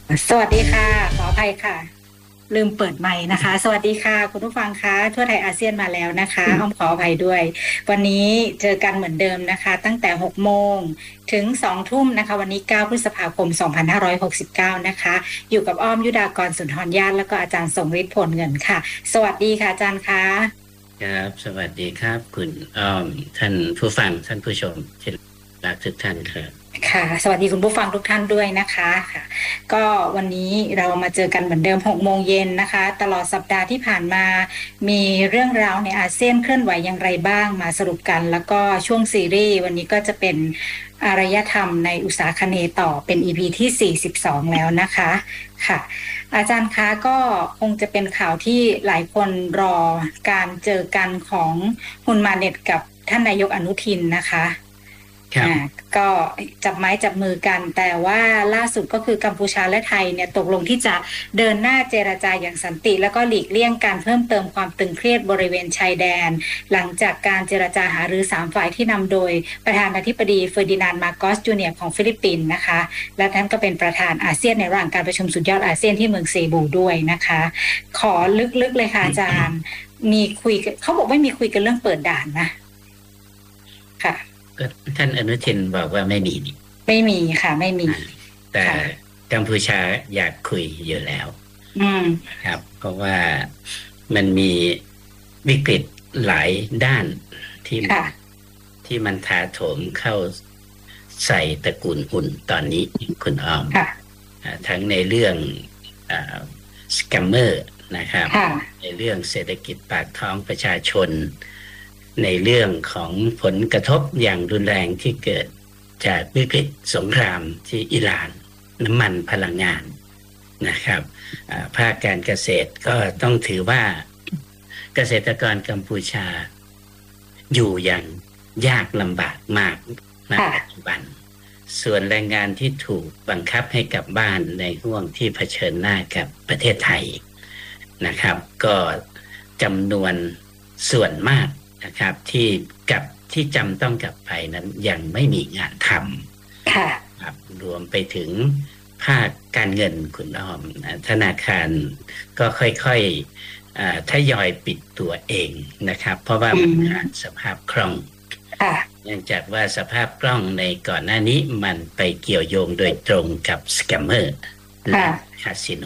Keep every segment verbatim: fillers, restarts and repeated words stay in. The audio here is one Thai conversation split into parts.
สวัสดีค่ะขออภัยค่ะลืมเปิดไมค์นะคะสวัสดีค่ะคุณผู้ฟังคะทั่วไทยอาเซียนมาแล้วนะคะอ้อมขออภัยด้วยวันนี้เจอกันเหมือนเดิมนะคะตั้งแต่หกโมงถึงสองทุ่มนะคะวันนี้เก้าพฤษภาคมสองพันห้าร้อยหกสิบเก้านะคะอยู่กับอ้อมยุดากรสุนทรญาติแล้วก็อาจารย์ทรงฤทธิ์ผลเงินค่ะสวัสดีค่ะอาจารย์คะครับสวัสดีครับคุณอ้อมท่านผู้ฟังท่านผู้ชมที่รักทุกท่านครับค่ะสวัสดีคุณผู้ฟังทุกท่านด้วยนะคะค่ะก็วันนี้เรามาเจอกันเหมือนเดิมหกโมงเย็นนะคะตลอดสัปดาห์ที่ผ่านมามีเรื่องราวในอาเซียนเคลื่อนไหวอย่างไรบ้างมาสรุปกันแล้วก็ช่วงซีรีส์วันนี้ก็จะเป็นอารยธรรมในอุตสาคเนย์ต่อเป็น อี พี ที่สี่สิบสองแล้วนะคะค่ะอาจารย์คะก็คงจะเป็นข่าวที่หลายคนรอการเจอกันของฮุนมาเน็ตกับท่านนายกอนุทินนะคะครับอ่าก็จับไม้จับมือกันแต่ว่าล่าสุดก็คือกัมพูชาและไทยเนี่ยตกลงที่จะเดินหน้าเจรจาอย่างสันติแล้วก็หลีกเลี่ยงการเพิ่มเติมความตึงเครียดบริเวณชายแดนหลังจากการเจรจาหารือสามฝ่ายที่นำโดยประธานาธิบดีเฟอร์ดินานด์มาโกสจูเนียร์ของฟิลิปปินส์นะคะและท่านก็เป็นประธานอาเซียนในระหว่างการประชุมสุดยอดอาเซียนที่เมืองเซบูด้วยนะคะขอลึกๆเลยค่ะอาจารย์มีคุยเขาบอกไม่มีคุยกันเรื่องเปิดด่านนะค่ะก็ท่านอนุทินบอกว่าไม่มีนี่ไม่มีค่ะไม่มีแต่ค่ะกัมพูชาอยากคุยอยู่แล้วอืมครับเพราะว่ามันมีวิกฤตหลายด้านที่ค่ะที่มันถาโถมเข้าใส่ตระกูลหุ่นตอนนี้คุณอ้อมค่ะอ่าทั้งในเรื่องสแกมเมอร์นะครับค่ะในเรื่องเศรษฐกิจปากท้องประชาชนในเรื่องของผลกระทบอย่างรุนแรงที่เกิดจากวิกฤตสงครามที่อิหร่านน้ำมันพลังงานนะครับภาคการเกษตรก็ต้องถือว่าเกษตรกรกัมพูชาอยู่อย่างยากลำบากมากณปัจจุบันส่วนแรงงานที่ถูกบังคับให้กลับบ้านในห่วงที่เผชิญหน้ากับประเทศไทยนะครับก็จำนวนส่วนมากนะครับที่กับที่จำต้องกลับไปนั้นยังไม่มีงานทำครับรวมไปถึงภาคการเงินคุณอ้อมธนาคารก็ค่อยๆทยอยปิดตัวเองนะครับเพราะว่ามันขาดสภาพคล่องเนื่องจากว่าสภาพคล่องในก่อนหน้านี้มันไปเกี่ยวโยงโดยตรงกับสแกมเมอร์และคาสิโน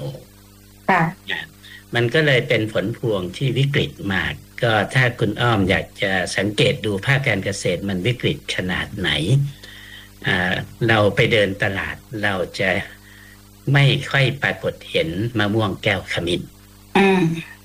มันก็เลยเป็นผลพวงที่วิกฤตมากก็ถ้าคุณอ้อมอยากจะสังเกตดูภาคการเกษตรมันวิกฤตขนาดไหนเราไปเดินตลาดเราจะไม่ค่อยปรากฏเห็นมะม่วงแก้วขมิ้น